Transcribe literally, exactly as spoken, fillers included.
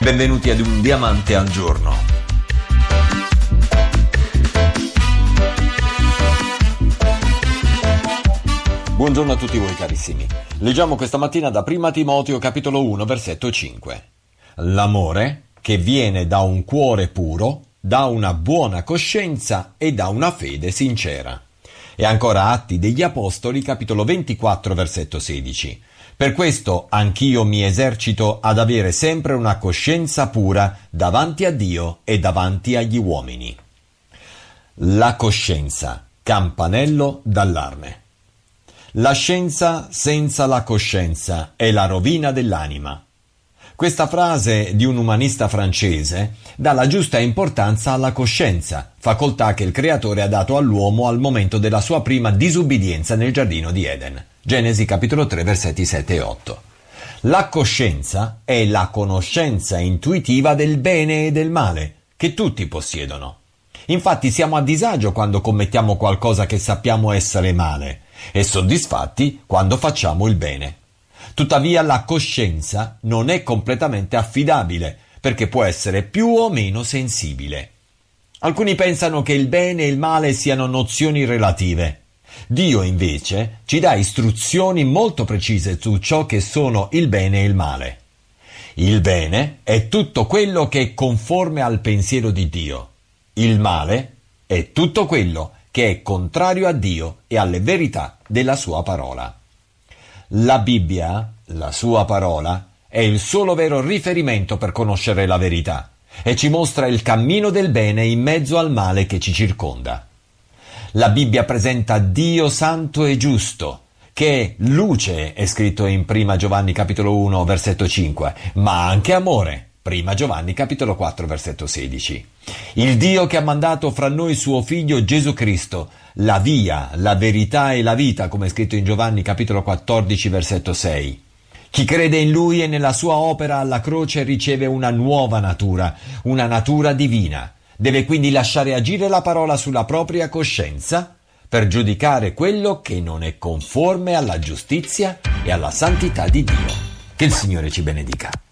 Benvenuti ad Un Diamante al Giorno. Buongiorno a tutti voi carissimi. Leggiamo questa mattina da Prima Timoteo capitolo uno versetto cinque. L'amore che viene da un cuore puro, da una buona coscienza e da una fede sincera. E ancora Atti degli Apostoli capitolo ventiquattro versetto sedici. Per questo anch'io mi esercito ad avere sempre una coscienza pura davanti a Dio e davanti agli uomini. La coscienza, campanello d'allarme. La scienza senza la coscienza è la rovina dell'anima. Questa frase di un umanista francese dà la giusta importanza alla coscienza, facoltà che il Creatore ha dato all'uomo al momento della sua prima disubbidienza nel giardino di Eden. Genesi capitolo tre versetti sette e otto. La coscienza è la conoscenza intuitiva del bene e del male che tutti possiedono. Infatti siamo a disagio quando commettiamo qualcosa che sappiamo essere male e soddisfatti quando facciamo il bene. Tuttavia la coscienza non è completamente affidabile perché può essere più o meno sensibile. Alcuni pensano che il bene e il male siano nozioni relative. Dio invece ci dà istruzioni molto precise su ciò che sono il bene e il male. Il bene è tutto quello che è conforme al pensiero di Dio. Il male è tutto quello che è contrario a Dio e alle verità della sua parola. La Bibbia, la sua parola, è il solo vero riferimento per conoscere la verità e ci mostra il cammino del bene in mezzo al male che ci circonda. La Bibbia presenta Dio santo e giusto, che è luce, è scritto in Prima Giovanni capitolo uno versetto cinque, ma anche amore, Prima Giovanni capitolo quattro versetto sedici. Il Dio che ha mandato fra noi suo figlio Gesù Cristo, la via, la verità e la vita, come è scritto in Giovanni capitolo quattordici versetto sei. Chi crede in Lui e nella sua opera alla croce riceve una nuova natura, una natura divina. Deve quindi lasciare agire la parola sulla propria coscienza per giudicare quello che non è conforme alla giustizia e alla santità di Dio. Che il Signore ci benedica.